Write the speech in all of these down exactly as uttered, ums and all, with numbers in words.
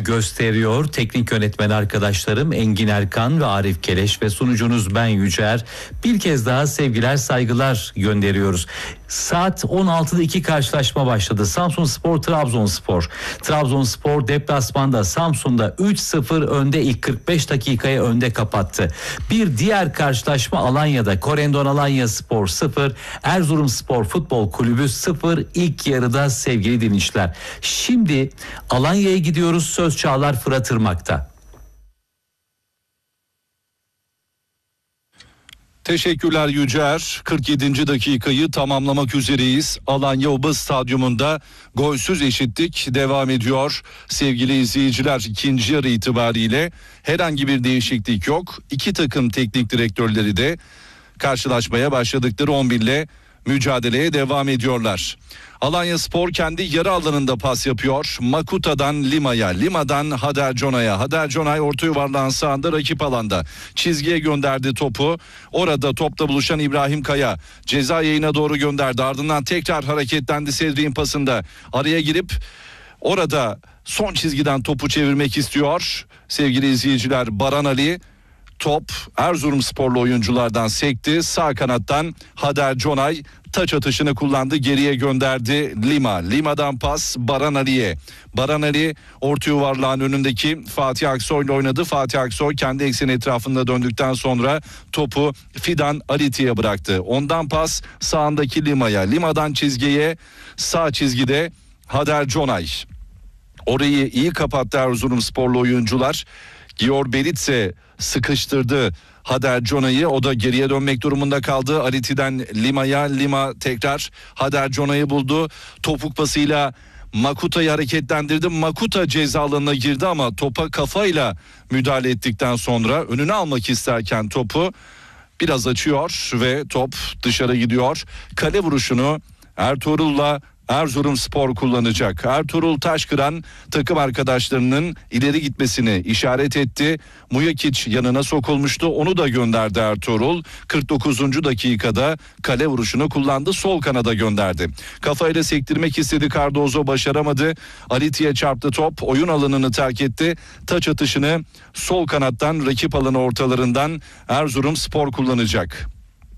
gösteriyor. Teknik yönetmen arkadaşlarım Engin Erkan ve Arif Keleş ve sunucunuz ben Yücer. Bir kez daha sevgiler, saygılar gönderiyoruz. Saat on altıda iki karşılaşma başladı. Samsunspor Trabzonspor. Trabzonspor deplasmanda Samsun'da üç sıfır önde, ilk kırk beş dakikayı önde kapattı. Bir diğer karşılaşma Alanya'da. Korendon Alanyaspor sıfır, Erzurumspor Futbol Kulübü sıfır ilk yarıda sevgili dinleyiciler. Şimdi Alanya'ya gidiyoruz. Söz Çağlar Fırat Irmak'ta. Teşekkürler Yücer. kırk yedinci dakikayı tamamlamak üzereyiz. Alanya Oba Stadyumunda golsüz eşitlik devam ediyor. Sevgili izleyiciler, ikinci yarı itibariyle herhangi bir değişiklik yok. İki takım teknik direktörleri de karşılaşmaya başladıkları on bir ile mücadeleye devam ediyorlar. Alanyaspor kendi yarı alanında pas yapıyor. Makuta'dan Lima'ya, Lima'dan Hadercona'ya. Haderconay orta yuvarlağın sağında rakip alanda. Çizgiye gönderdi topu. Orada topla buluşan İbrahim Kaya ceza yayına doğru gönderdi. Ardından tekrar hareketlendi Sedri'nin pasında. Araya girip orada son çizgiden topu çevirmek istiyor. Sevgili izleyiciler, Baran Ali. Top Erzurumsporlu oyunculardan sekti. Sağ kanattan Haderconay taç atışını kullandı. Geriye gönderdi Lima. Lima'dan pas Baran Ali'ye. Baran Ali orta yuvarlağın önündeki Fatih Aksoy ile oynadı. Fatih Aksoy kendi ekseni etrafında döndükten sonra topu Fidan Aliti'ye bıraktı. Ondan pas sağındaki Lima'ya. Lima'dan çizgiye, sağ çizgide Haderconay. Orayı iyi kapattı Erzurumsporlu oyuncular. Gior Belitse sıkıştırdı Haderconay'ı, o da geriye dönmek durumunda kaldı. Aliti'den Lima'ya, Lima tekrar Haderconay'ı buldu. Topuk pasıyla Makuta'yı hareketlendirdi. Makuta ceza alanına girdi ama topa kafayla müdahale ettikten sonra önüne almak isterken topu biraz açıyor ve top dışarı gidiyor. Kale vuruşunu Ertuğrul'la Erzurumspor kullanacak. Ertuğrul Taşkıran takım arkadaşlarının ileri gitmesini işaret etti. Mujakic yanına sokulmuştu. Onu da gönderdi Ertuğrul. kırk dokuzuncu dakikada kale vuruşunu kullandı. Sol kanada gönderdi. Kafayla sektirmek istedi. Cardozo başaramadı. Aliti'ye çarptı top. Oyun alanını terk etti. Taç atışını sol kanattan, rakip alanı ortalarından Erzurumspor kullanacak.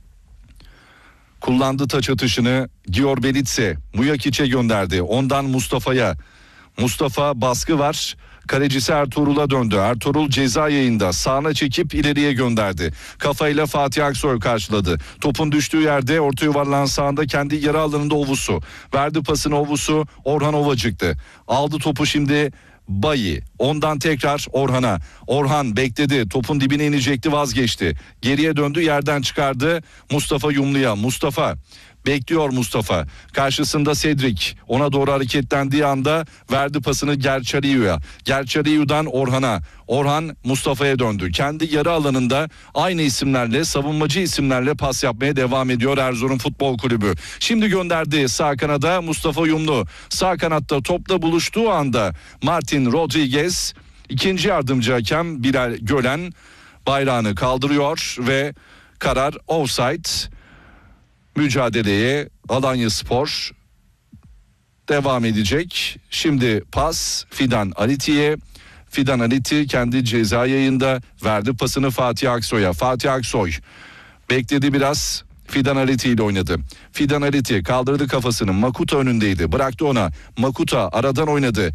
Kullandı taç atışını Gior Belitse. Mujakic'e gönderdi. Ondan Mustafa'ya. Mustafa baskı var. Kalecisi Ertuğrul'a döndü. Ertuğrul ceza yayında sağına çekip ileriye gönderdi. Kafayla Fatih Aksoy karşıladı. Topun düştüğü yerde orta yuvarlağın sağında kendi yarı alanında Ovusu. Verdi pasını Ovusu. Orhan Ovacık'tı. Aldı topu şimdi Bayi. Ondan tekrar Orhan'a. Orhan bekledi. Topun dibine inecekti, vazgeçti. Geriye döndü, yerden çıkardı Mustafa Yumlu'ya. Mustafa bekliyor Mustafa. Karşısında Cedric. Ona doğru hareketlendiği anda verdi pasını Gerçariyu'ya. Gerçariyu'dan Orhan'a. Orhan Mustafa'ya döndü. Kendi yarı alanında aynı isimlerle, savunmacı isimlerle pas yapmaya devam ediyor Erzurum Futbol Kulübü. Şimdi gönderdi sağ kanada Mustafa Yumlu. Sağ kanatta topla buluştuğu anda Martin Rodriguez, ikinci yardımcı hakem Bilal Gölen bayrağını kaldırıyor ve karar offside. Mücadeleye Alanyaspor devam edecek. Şimdi pas Fidan Aliti'ye. Fidan Aliti kendi ceza yayında verdi pasını Fatih Aksoy'a. Fatih Aksoy bekledi biraz. Fidan Aliti ile oynadı. Fidan Aliti kaldırdı kafasını. Makuta önündeydi. Bıraktı ona. Makuta aradan oynadı.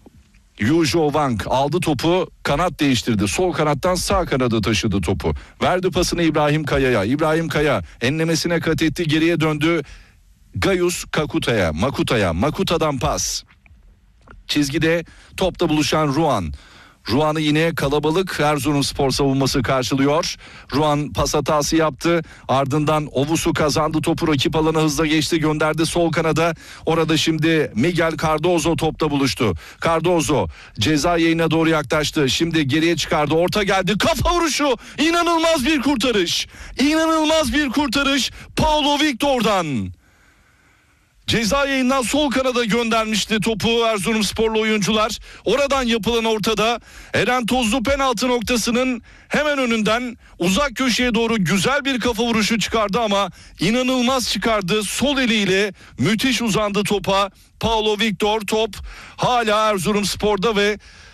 Yujo Wang aldı topu, kanat değiştirdi. Sol kanattan sağ kanada taşıdı topu. Verdi pasını İbrahim Kaya'ya. İbrahim Kaya enlemesine kat etti, geriye döndü. Gayus Kakuta'ya, Makuta'ya. Makuta'dan pas. Çizgide topla buluşan Ruan. Ruan'ı yine kalabalık Erzurumspor savunması karşılıyor. Ruan pas hatası yaptı. Ardından Ovusu kazandı topu. Rakip alana hızla geçti. Gönderdi sol kanada. Orada şimdi Miguel Cardozo topla buluştu. Cardozo ceza yayına doğru yaklaştı. Şimdi geriye çıkardı. Orta geldi. Kafa vuruşu. İnanılmaz bir kurtarış. İnanılmaz bir kurtarış. Paulo Victor'dan. Ceza yayından sol kanada göndermişti topu Erzurumsporlu oyuncular. Oradan yapılan ortada Eren Tozlu penaltı noktasının hemen önünden uzak köşeye doğru güzel bir kafa vuruşu çıkardı ama inanılmaz çıkardı. Sol eliyle müthiş uzandı topa. Paulo Victor, top hala Erzurumspor'da ve